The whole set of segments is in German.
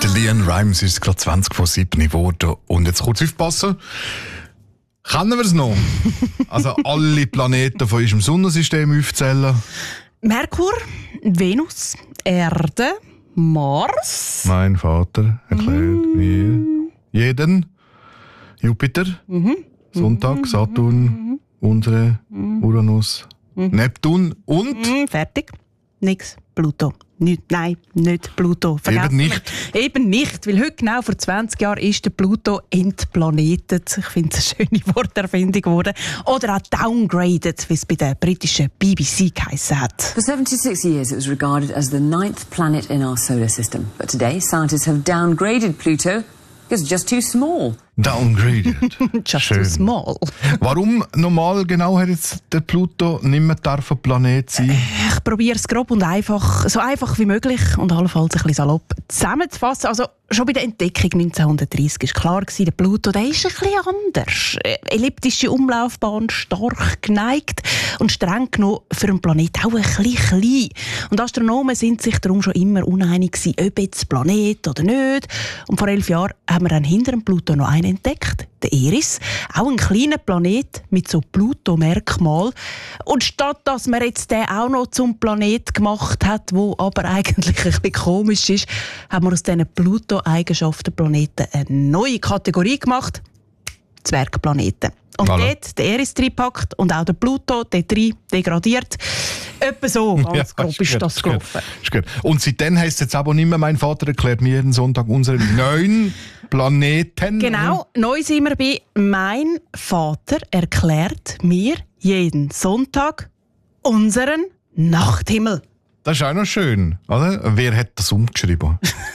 Leanne Rimes ist gerade 20 vor 7 geworden. Und jetzt kurz aufpassen. Können wir es noch? Also alle Planeten von unserem Sonnensystem aufzählen? Merkur, Venus, Erde, Mars. Mein Vater erklärt mir jeden. Jupiter, Sonntag, Saturn, unsere Uranus, Neptun und... Fertig. Nix. Pluto. Nein, nicht Pluto. Eben nicht. Eben nicht, weil heute genau vor 20 Jahren ist der Pluto entplanetet. Ich finde es eine schöne Worterfindung geworden. Oder auch downgraded, wie es bei der britischen BBC geheissen hat. For 76 years it was regarded as the 9th planet in our solar system. But today scientists have downgraded Pluto because it's just too small. Downgraded. Just Schön. too small. Warum normal genau hat jetzt der Pluto nicht mehr ein Planet sein? Ich probiere es grob und einfach, so einfach wie möglich und allenfalls ein bisschen salopp zusammenzufassen. Also schon bei der Entdeckung 1930 war klar, der Pluto der ist ein bisschen anders. Elliptische Umlaufbahn, stark geneigt und streng genommen für einen Planeten auch ein bisschen klein. Und Astronomen sind sich darum schon immer uneinig gewesen, ob jetzt Planet oder nicht. Und vor 11 Jahren haben wir dann hinter dem Pluto noch einen entdeckt, der Eris. Auch ein kleiner Planet mit so Pluto-Merkmal. Und statt dass man jetzt den auch noch zum Planet gemacht hat, wo aber eigentlich ein bisschen komisch ist, haben wir aus diesen Pluto-Eigenschaften Planeten eine neue Kategorie gemacht. Zwergplaneten. Und dort der Eris reingepackt und auch der Pluto dort rein degradiert. Etwa so, ganz grob ist das gelaufen. Ist gut. Und seitdem heisst es jetzt aber nicht mehr, mein Vater erklärt mir jeden Sonntag unsere 9 Planeten. Genau, neu sind wir bei «Mein Vater erklärt mir jeden Sonntag unseren Nachthimmel». Das ist auch noch schön, oder? Wer hat das umgeschrieben?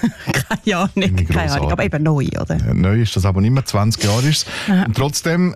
Keine Ahnung, aber eben neu, oder? Neu ist das aber nicht mehr, 20 Jahre ist es. Und trotzdem,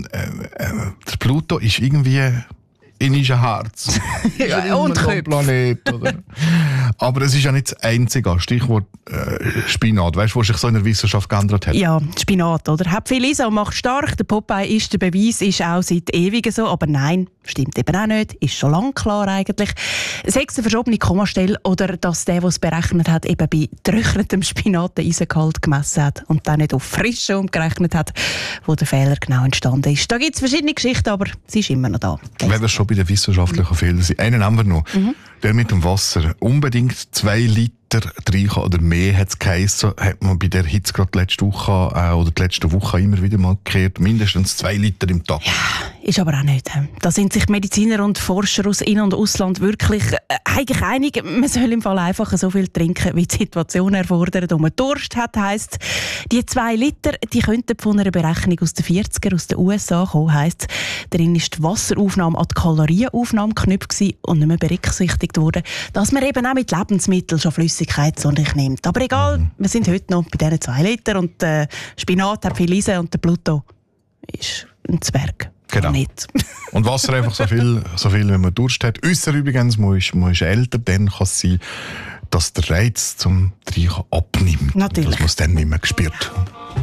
der Pluto ist irgendwie in unserem Herz. Und Köpfe. Planet, oder? Aber es ist ja nicht das Einzige. Stichwort Spinat. Weißt du, was sich so in der Wissenschaft geändert hat? Ja, Spinat, oder? Hat viel Lisa und macht stark. Der Popeye ist der Beweis, ist auch seit Ewigen so. Aber nein, stimmt eben auch nicht. Ist schon lange klar eigentlich. Sechs eine verschobene Kommastelle oder dass der es berechnet hat, eben bei getrocknetem Spinat den Eisengehalt gemessen hat und dann nicht auf frische umgerechnet hat, wo der Fehler genau entstanden ist. Da gibt es verschiedene Geschichten, aber sie ist immer noch da. Wenn wir schon bei den wissenschaftlichen Fehlern sind. Einen haben wir noch. Der mit dem Wasser. Unbedingt 2 Liter rein oder mehr hat es geheissen. Hat man bei der Hitze gerade letzte Woche oder die letzte Woche immer wieder mal gekehrt. Mindestens 2 Liter im Tag. Ja, ist aber auch nicht. Da sind sich Mediziner und Forscher aus In- und Ausland wirklich eigentlich einig. Man soll im Fall einfach so viel trinken, wie die Situation erfordert und man Durst hat, heisst. Die 2 Liter, die könnten von einer Berechnung aus den 40er aus den USA kommen, heisst. Darin ist die Wasseraufnahme an die Kalorienaufnahme geknüpft und nicht mehr berücksichtigt worden, dass man eben auch mit Lebensmitteln schon Flüssigkeit zu sich nimmt. Aber egal, wir sind heute noch bei diesen 2 Liter und Spinat hat viel Eisen und der Pluto ist ein Zwerg. Genau. Nicht. Und Wasser einfach so viel, wenn man Durst hat. Äusser übrigens, man ist älter, dann kann es sein, dass der Reiz zum Trinken abnimmt. Natürlich. Dass man es dann nicht mehr spürt.